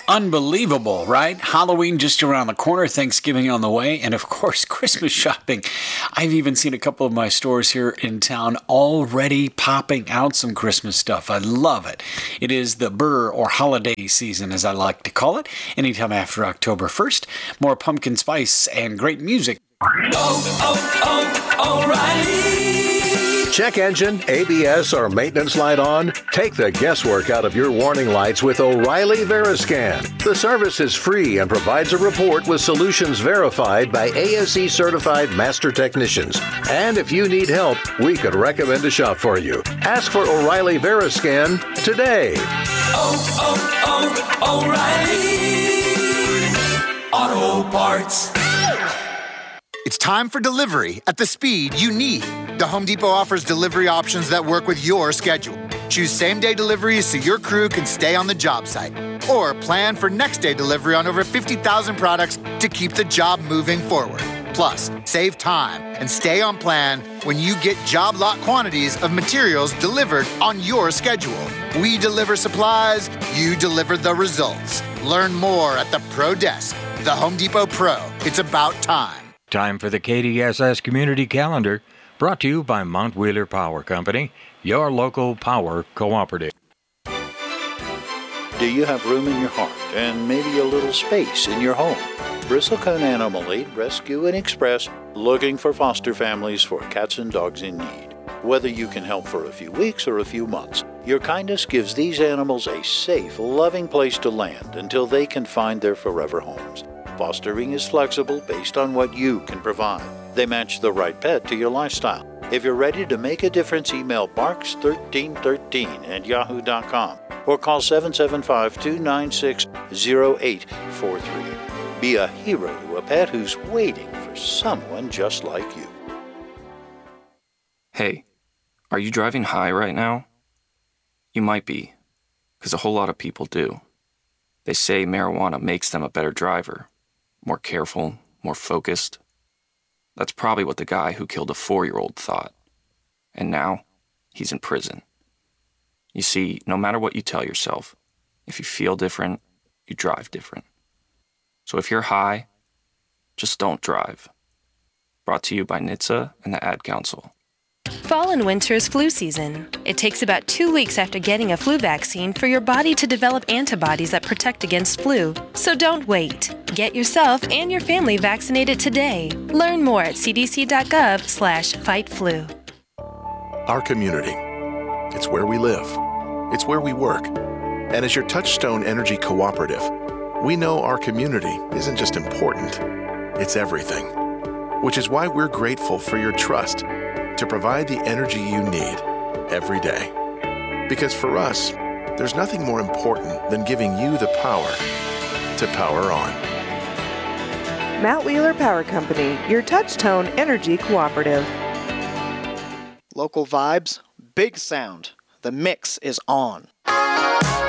Unbelievable, right? Halloween just around the corner, Thanksgiving on the way, and of course, Christmas shopping. I've even seen a couple of my stores here in town already popping out some Christmas stuff. I love it. It is the Burr or holiday season, as I like to call it. Anytime after October 1st, more pumpkin spice and great music. O'Reilly. Check engine, ABS, or maintenance light on? Take the guesswork out of your warning lights with O'Reilly Veriscan. The service is free and provides a report with solutions verified by ASE certified master technicians. And if you need help, we could recommend a shop for you. Ask for O'Reilly Veriscan today. O'Reilly Auto Parts. It's time for delivery at the speed you need. The Home Depot offers delivery options that work with your schedule. Choose same-day deliveries so your crew can stay on the job site. Or plan for next-day delivery on over 50,000 products to keep the job moving forward. Plus, save time and stay on plan when you get job lot quantities of materials delivered on your schedule. We deliver supplies, you deliver the results. Learn more at the Pro Desk. The Home Depot Pro. It's about time. Time for the KDSS Community Calendar, brought to you by Mount Wheeler Power Company, your local power cooperative. Do you have room in your heart and maybe a little space in your home? Bristlecone Animal Aid Rescue and Express looking for foster families for cats and dogs in need. Whether you can help for a few weeks or a few months, your kindness gives these animals a safe, loving place to land until they can find their forever homes. Fostering is flexible based on what you can provide. They match the right pet to your lifestyle. If you're ready to make a difference, email barks1313@yahoo.com or call 775-296-0843. Be a hero to a pet who's waiting for someone just like you. Hey, are you driving high right now? You might be, because a whole lot of people do. They say marijuana makes them a better driver. More careful, more focused. That's probably what the guy who killed a 4-year-old thought. And now, he's in prison. You see, no matter what you tell yourself, if you feel different, you drive different. So if you're high, just don't drive. Brought to you by NHTSA and the Ad Council. Fall and winter is flu season. It takes about 2 weeks after getting a flu vaccine for your body to develop antibodies that protect against flu. So don't wait. Get yourself and your family vaccinated today. Learn more at cdc.gov/fightflu. Our community. It's where we live. It's where we work. And as your Touchstone Energy Cooperative, we know our community isn't just important, it's everything. Which is why we're grateful for your trust to provide the energy you need every day. Because for us, there's nothing more important than giving you the power to power on. Mount Wheeler Power Company, your Touchstone Energy Cooperative. Local vibes, big sound. The mix is on.